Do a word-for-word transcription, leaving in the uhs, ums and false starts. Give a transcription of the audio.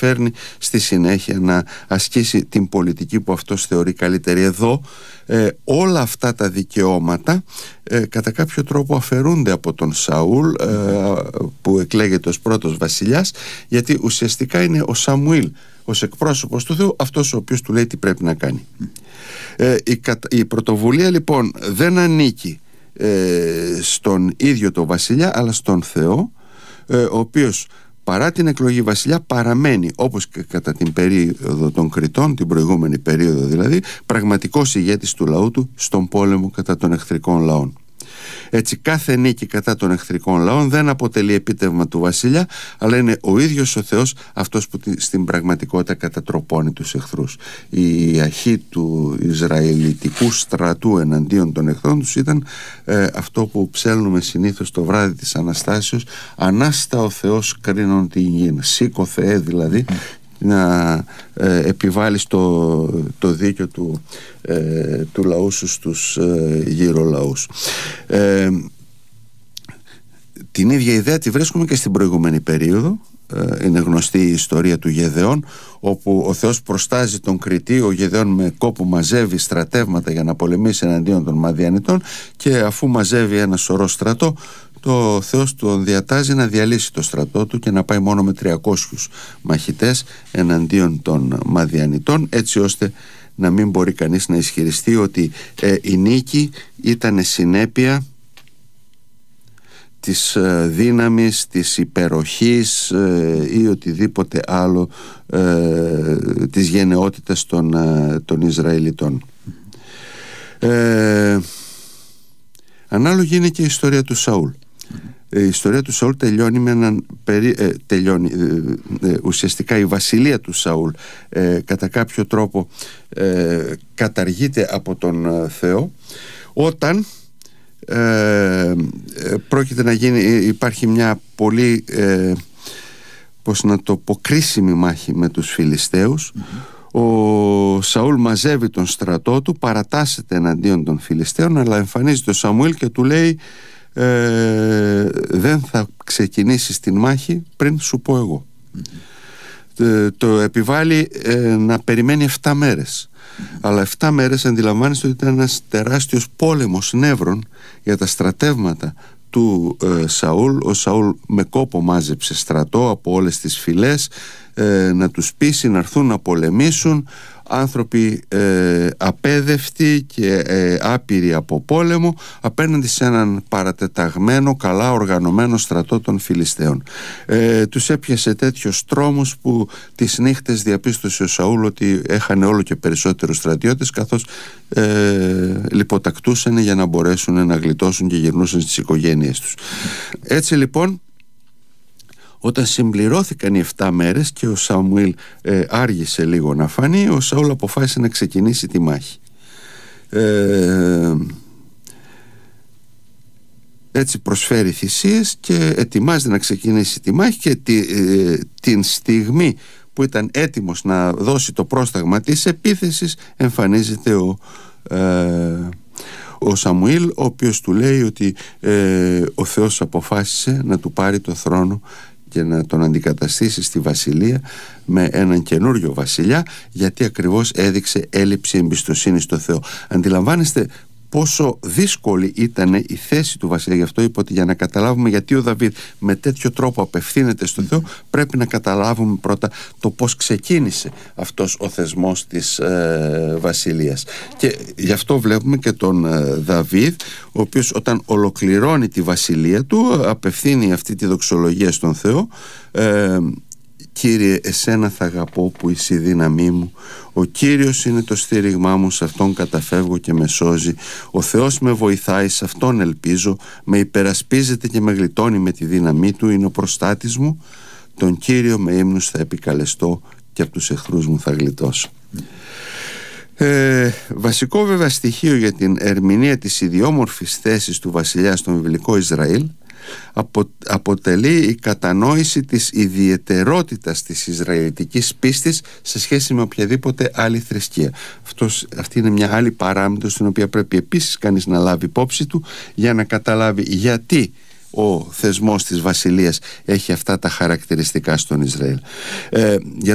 καταφέρνει στη συνέχεια να ασκήσει την πολιτική που αυτός θεωρεί καλύτερη. Εδώ ε, όλα αυτά τα δικαιώματα ε, κατά κάποιο τρόπο αφαιρούνται από τον Σαούλ, ε, που εκλέγεται ως πρώτος βασιλιάς, γιατί ουσιαστικά είναι ο Σαμουήλ ως εκπρόσωπος του Θεού αυτός ο οποίος του λέει τι πρέπει να κάνει. ε, η, η πρωτοβουλία λοιπόν δεν ανήκει ε, στον ίδιο το βασιλιά, αλλά στον Θεό, ε, ο οποίος παρά την εκλογή βασιλιά παραμένει, όπως και κατά την περίοδο των Κριτών, την προηγούμενη περίοδο δηλαδή, πραγματικός ηγέτης του λαού του στον πόλεμο κατά των εχθρικών λαών. Έτσι, κάθε νίκη κατά των εχθρικών λαών δεν αποτελεί επίτευγμα του βασιλιά, αλλά είναι ο ίδιος ο Θεός αυτός που στην πραγματικότητα κατατροπώνει τους εχθρούς. Η αρχή του Ισραηλιτικού στρατού εναντίον των εχθρών τους ήταν ε, αυτό που ψέλνουμε συνήθως το βράδυ της Αναστάσεως, «Ανάστα ο Θεός κρίνον την γη». Σήκω Θεέ δηλαδή, να ε, επιβάλλεις το, το δίκαιο του, ε, του λαού σου στους ε, γύρω λαούς. Ε, την ίδια ιδέα τη βρίσκουμε και στην προηγούμενη περίοδο. Ε, είναι γνωστή η ιστορία του Γεδεών, όπου ο Θεός προστάζει τον Κριτή. Ο Γεδεών με κόπο μαζεύει στρατεύματα για να πολεμήσει εναντίον των Μαδιανιτών, και αφού μαζεύει ένα σωρό στρατό, το Θεός τον διατάζει να διαλύσει το στρατό του και να πάει μόνο με τριακόσιους μαχητές εναντίον των Μαδιανιτών, έτσι ώστε να μην μπορεί κανείς να ισχυριστεί ότι ε, η νίκη ήταν συνέπεια της ε, δύναμης, της υπεροχής ε, ή οτιδήποτε άλλο ε, της γενναιότητας των, ε, των Ισραηλιτών. Ε, ανάλογη είναι και η ιστορία του Σαούλ. Η ιστορία του Σαούλ τελειώνει με έναν περί... ε, τελειώνει, ε, ε, ουσιαστικά η βασιλεία του Σαούλ ε, κατά κάποιο τρόπο ε, καταργείται από τον ε, Θεό, όταν ε, ε, πρόκειται να γίνει, υπάρχει μια πολύ ε, πώς να το πω, κρίσιμη μάχη με τους Φιλιστέους. Mm-hmm. Ο Σαούλ μαζεύει τον στρατό του, παρατάσσεται εναντίον των Φιλιστέων, αλλά εμφανίζεται ο Σαμουήλ και του λέει Ε, δεν θα ξεκινήσεις την μάχη πριν σου πω εγώ. Mm-hmm. ε, το επιβάλλει ε, να περιμένει εφτά μέρες. Mm-hmm. Αλλά εφτά μέρες αντιλαμβάνεστε ότι ήταν ένας τεράστιος πόλεμος νεύρων για τα στρατεύματα του ε, Σαούλ. Ο Σαούλ με κόπο μάζεψε στρατό από όλες τις φυλές ε, να τους πείσει να έρθουν να πολεμήσουν, άνθρωποι ε, απέδευτοι και ε, άπειροι από πόλεμο, απέναντι σε έναν παρατεταγμένο, καλά οργανωμένο στρατό των Φιλιστέων. Ε, τους έπιασε τέτοιος τρόμος που τις νύχτες διαπίστωσε ο Σαούλ ότι έχανε όλο και περισσότερους στρατιώτες, καθώς ε, λιποτακτούσαν για να μπορέσουν να γλιτώσουν και γυρνούσαν στις οικογένειες τους. Έτσι λοιπόν, όταν συμπληρώθηκαν οι εφτά μέρες και ο Σαμουήλ ε, άργησε λίγο να φανεί, ο Σαούλ αποφάσισε να ξεκινήσει τη μάχη. Ε, έτσι προσφέρει θυσίες και ετοιμάζεται να ξεκινήσει τη μάχη, και τη, ε, την στιγμή που ήταν έτοιμος να δώσει το πρόσταγμα της επίθεσης, εμφανίζεται ο ε, ο Σαμουήλ, ο οποίος του λέει ότι ε, ο Θεός αποφάσισε να του πάρει το θρόνο και να τον αντικαταστήσει στη βασιλεία με έναν καινούριο βασιλιά, γιατί ακριβώς έδειξε έλλειψη εμπιστοσύνη στο Θεό. Αντιλαμβάνεστε πόσο δύσκολη ήταν η θέση του βασιλιά. Γι' αυτό είπα ότι για να καταλάβουμε γιατί ο Δαβίδ με τέτοιο τρόπο απευθύνεται στο Θεό, πρέπει να καταλάβουμε πρώτα το πώς ξεκίνησε αυτός ο θεσμός της ε, βασιλείας. Και γι' αυτό βλέπουμε και τον ε, Δαβίδ, ο οποίος όταν ολοκληρώνει τη βασιλεία του απευθύνει αυτή τη δοξολογία στον Θεό. ε, Κύριε, εσένα θα αγαπώ που είσαι η δύναμή μου. Ο Κύριος είναι το στήριγμά μου, σε αυτόν καταφεύγω και με σώζει. Ο Θεός με βοηθάει, σε αυτόν ελπίζω. Με υπερασπίζεται και με γλιτώνει με τη δύναμή του. Είναι ο προστάτης μου. Τον Κύριο με ύμνους θα επικαλεστώ και από τους εχθρούς μου θα γλιτώσω. Ε, βασικό βέβαια στοιχείο για την ερμηνεία της ιδιόμορφης θέσης του βασιλιά στον βιβλικό Ισραήλ απο, αποτελεί η κατανόηση της ιδιαιτερότητας της Ισραηλιτικής πίστης σε σχέση με οποιαδήποτε άλλη θρησκεία. Αυτός, αυτή είναι μια άλλη παράμετρο στην οποία πρέπει επίσης κανείς να λάβει υπόψη του για να καταλάβει γιατί ο θεσμός της βασιλείας έχει αυτά τα χαρακτηριστικά στον Ισραήλ. Ε, για